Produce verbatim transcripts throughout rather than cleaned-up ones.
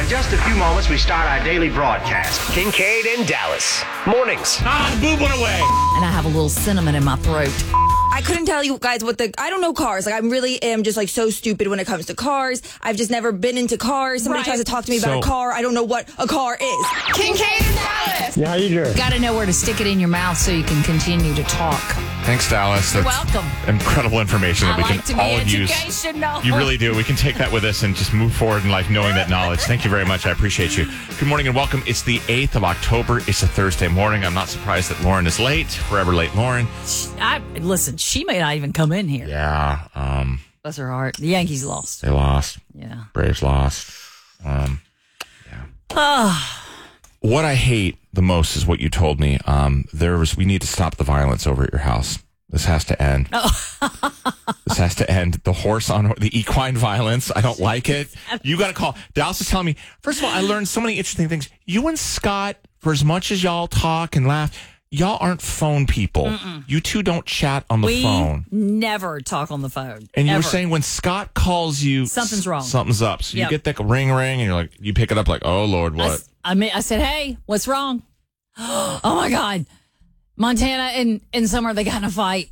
In just a few moments, we start our daily broadcast. Kincaid and Dallas. Mornings. Ah, boob went away. And I have a little cinnamon in my throat. I couldn't tell you guys what the... I don't know cars. Like, I really am just, like, so stupid when it comes to cars. I've just never been into cars. Somebody Right. tries to talk to me about So- a car. I don't know what a car is. Kincaid and Dallas. Yeah, how you doing? Got to know where to stick it in your mouth so you can continue to talk. Thanks, Dallas. That's welcome. Incredible information that I we like can to be all use. educational. You really do. We can take that with us and just move forward in life knowing that knowledge. Thank you very much. I appreciate you. Good morning and welcome. It's the eighth of October. It's a Thursday morning. I'm not surprised that Lauren is late. Forever late, Lauren. I, listen, she may not even come in here. Yeah. Um, Bless her heart. The Yankees lost. they lost. Yeah. Braves lost. Um, yeah. What I hate the most is what you told me. Um, there was. We need to stop the violence over at your house. This has to end. Oh. This has to end. The horse on the equine violence. I don't like it. You got to call. Dallas is telling me. First of all, I learned so many interesting things. You and Scott, for as much as y'all talk and laugh, y'all aren't phone people. Mm-mm. You two don't chat on the we phone. Never talk on the phone. And you ever. were saying when Scott calls you, Something's wrong. Something's up. So Yep. you get that ring ring, and you're like, you pick it up like, oh Lord, I, what? s- I mean, I said, hey, what's wrong? Oh my God. Montana and, and Summer, they got in a fight.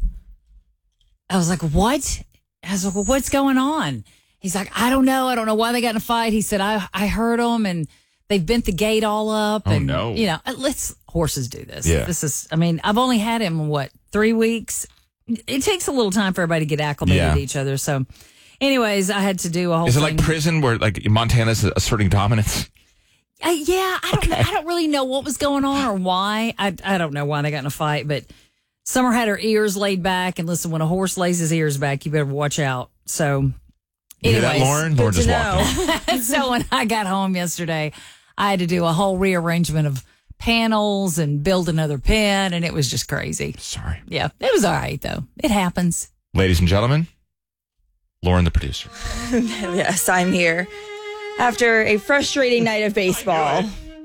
I was like, what? I was like, well, what's going on? He's like, I don't know. I don't know why they got in a fight. He said, I, I heard them and they've bent the gate all up. Oh, and, no. You know, let's horses do this. Yeah. This is, I mean, I've only had him, what, three weeks? It takes a little time for everybody to get acclimated Yeah. to each other. So, anyways, I had to do a whole Is it thing. like prison where like Montana's asserting dominance? Uh, yeah, I don't know. I don't really know what was going on or why. I I don't know why they got in a fight, but Summer had her ears laid back, and listen, when a horse lays his ears back, you better watch out. So, You hear that, anyways, Lauren? Lauren to just walked know. in. so when I got home yesterday, I had to do a whole rearrangement of panels and build another pen, and it was just crazy. Sorry. Yeah, it was all right though. It happens. Ladies and gentlemen, Lauren, the producer. Yes, I'm here. After a frustrating night of baseball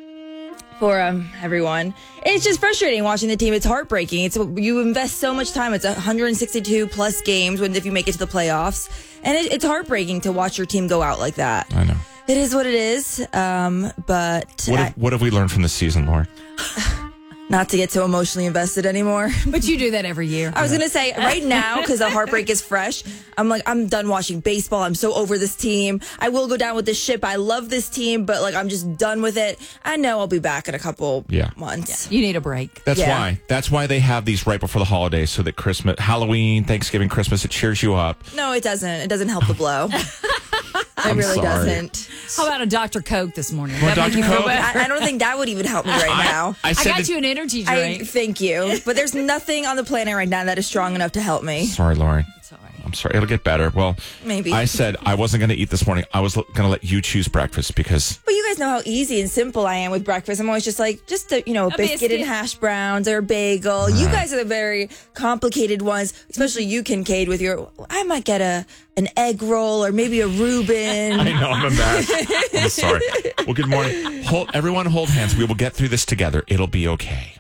for um, everyone. It's just frustrating watching the team. It's heartbreaking. It's you invest so much time. It's one hundred sixty-two plus games when if you make it to the playoffs. And it, it's heartbreaking to watch your team go out like that. I know. It is what it is. Um, but What I- have, what have we learned from this season, Lauren? not to get so emotionally invested anymore. But you do that every year. I was going to say right now, because the heartbreak is fresh, I'm like, I'm done watching baseball. I'm so over this team. I will go down with this ship. I love this team, but like, I'm just done with it. I know I'll be back in a couple Yeah. months. You need a break. That's Yeah. why. That's why they have these right before the holidays, so that Christmas, Halloween, Thanksgiving, Christmas, it cheers you up. No, it doesn't. It doesn't help the blow. It really sorry. doesn't. How about a Doctor Coke this morning? Want That make Doctor you feel Coke? better? I, I don't think that would even help me right now. I I said got that- you an energy I drink. thank you, but there's nothing on the planet right now that is strong enough to help me. Sorry, Lauren. Sorry. I'm sorry. It'll get better. Well, Maybe. I said I wasn't going to eat this morning. I was going to let you choose breakfast because But you guys know how easy and simple I am with breakfast. I'm always just like, just a, you know, a, A biscuit, biscuit. and hash browns or a bagel. You guys are the very complicated ones, especially you, Kincaid, with your. I might get a an egg roll or maybe a Reuben. I know I'm embarrassed. I'm sorry. Well, good morning. Hold, everyone hold hands. We will get through this together. It'll be okay.